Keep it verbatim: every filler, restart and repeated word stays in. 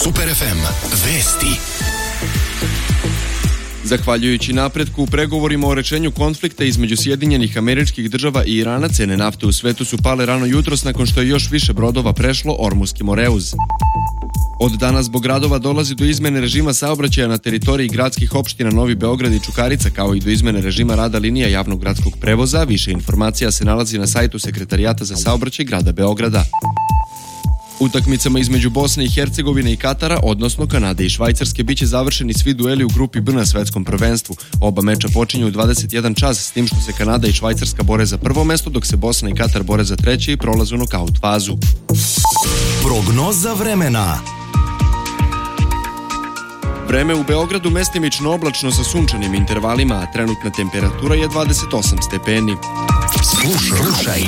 Super ef em. Vesti. Zahvaljujući napretku u pregovorima o rešenju konflikta između Sjedinjenih Američkih Država i Irana, cene nafte u svetu su pale rano jutros nakon što je još više brodova prešlo Ormuski Moreuz. Od danas zbog radova dolazi do izmene režima saobraćaja na teritoriji gradskih opština Novi Beograd i Čukarica, kao i do izmene režima rada linija javnog gradskog prevoza. Više informacija se nalazi na sajtu Sekretarijata za saobraćaj grada Beograda. Utakmicama između Bosne i Hercegovine i Katara, odnosno Kanade i Švajcarske, biće završeni svi dueli u grupi B na svetskom prvenstvu. Oba meča počinju u dvadeset jedan čas, s tim što se Kanada i Švajcarska bore za prvo mesto, dok se Bosna i Katar bore za treće i prolaze u nokaut fazu. Prognoza vremena. Vreme u Beogradu mestimično oblačno sa sunčanim intervalima, a trenutna temperatura je dvadeset osam stepeni. Slušaj, slušaj